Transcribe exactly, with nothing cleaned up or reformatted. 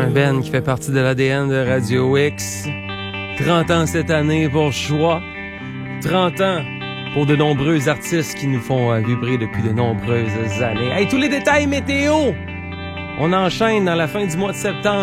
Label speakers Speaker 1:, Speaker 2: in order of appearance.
Speaker 1: Un band qui fait partie de l'A D N de Radio X. trente ans cette année pour Choix. trente ans pour de nombreux artistes qui nous font euh, vibrer depuis de nombreuses années. Hey, tous les détails météo! On enchaîne dans la fin du mois de septembre.